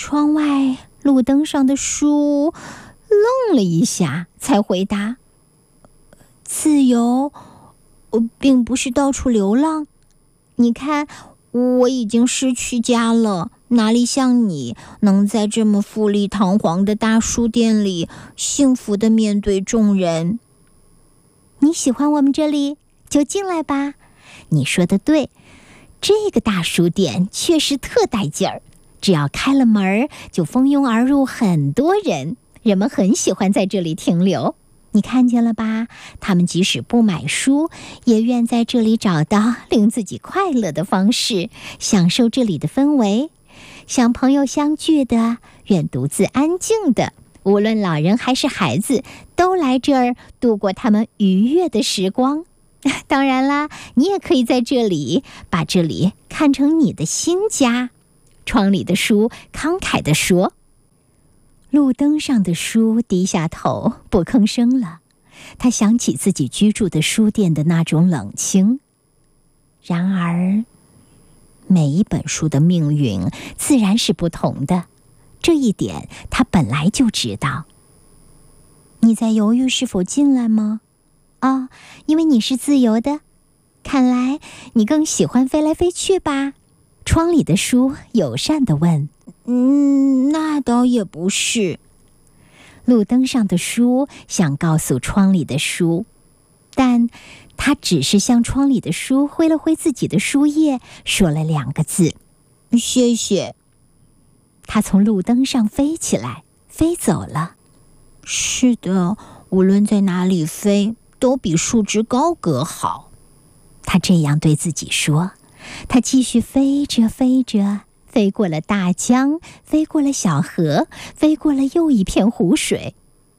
窗外路灯上的书愣了一下，才回答：自由，并不是到处流浪。你看，我已经失去家了，哪里像你能在这么富丽堂皇的大书店里幸福地面对众人。你喜欢我们这里，就进来吧。你说的对，这个大书店确实特带劲儿，只要开了门就蜂拥而入很多人，人们很喜欢在这里停留。你看见了吧？他们即使不买书，也愿在这里找到令自己快乐的方式，享受这里的氛围。像朋友相聚的，愿独自安静的，无论老人还是孩子，都来这儿度过他们愉悦的时光。当然啦，你也可以在这里把这里看成你的新家。窗里的书慷慨地说。路灯上的书低下头，不吭声了。他想起自己居住的书店的那种冷清。然而，每一本书的命运自然是不同的，这一点他本来就知道。你在犹豫是否进来吗？因为你是自由的。看来你更喜欢飞来飞去吧？窗里的书友善地问。那倒也不是。路灯上的书想告诉窗里的书，但他只是向窗里的书挥了挥自己的书页，说了2个字：谢谢。他从路灯上飞起来，飞走了。是的，无论在哪里飞，都比树枝高个好。他这样对自己说。他继续飞着飞着，飞过了大江，飞过了小河，飞过了又一片湖水。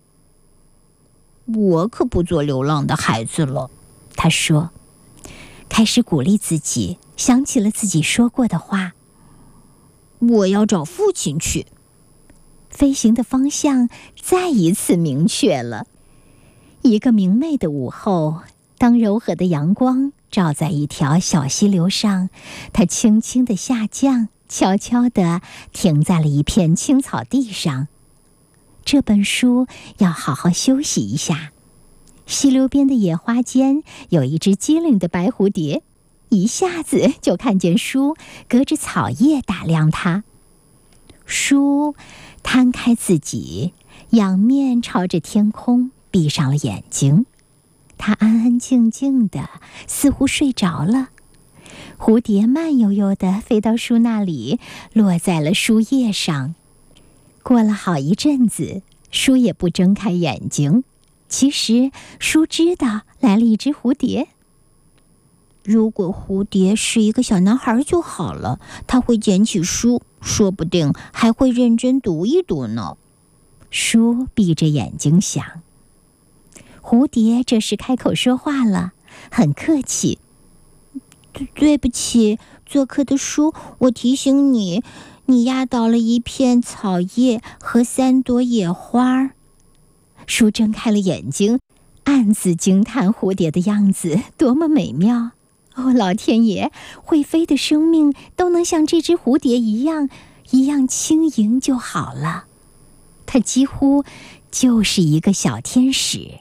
我可不做流浪的孩子了，他说，开始鼓励自己，想起了自己说过的话。我要找父亲去。飞行的方向再一次明确了。一个明媚的午后，当柔和的阳光照在一条小溪流上，它轻轻地下降，悄悄地停在了一片青草地上。这本书要好好休息一下。溪流边的野花间有一只机灵的白蝴蝶，一下子就看见书隔着草叶打量它。书摊开自己，仰面朝着天空，闭上了眼睛。它安安静静的，似乎睡着了。蝴蝶慢悠悠地飞到书那里，落在了书页上。过了好一阵子，书也不睁开眼睛。其实书知道来了一只蝴蝶。如果蝴蝶是一个小男孩就好了，他会捡起书，说不定还会认真读一读呢。书闭着眼睛想。蝴蝶这时开口说话了，很客气。对不起，做客的书，我提醒你，你压倒了一片草叶和3朵野花。书睁开了眼睛，暗自惊叹蝴蝶的样子多么美妙。老天爷，会飞的生命都能像这只蝴蝶一样轻盈就好了。它几乎就是一个小天使。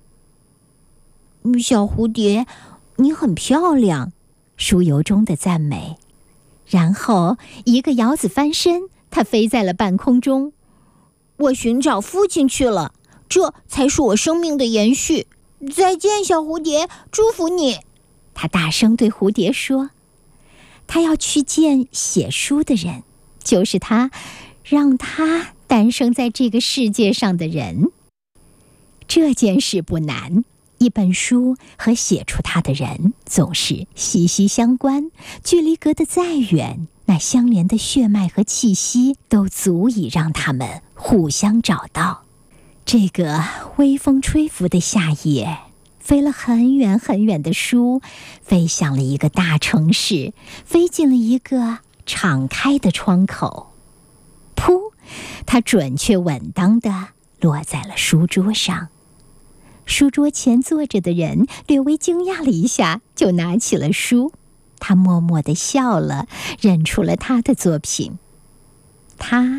小蝴蝶，你很漂亮，书由衷的赞美。然后一个摇子翻身，它飞在了半空中。我寻找父亲去了，这才是我生命的延续。再见，小蝴蝶，祝福你。他大声对蝴蝶说。他要去见写书的人，就是他，让他诞生在这个世界上的人。这件事不难，一本书和写出它的人总是息息相关，距离隔得再远，那相连的血脉和气息都足以让他们互相找到。这个微风吹拂的夏夜，飞了很远很远的书，飞向了一个大城市，飞进了一个敞开的窗口。噗，它准确稳当地落在了书桌上。书桌前坐着的人略微惊讶了一下，就拿起了书。他默默地笑了，认出了他的作品。他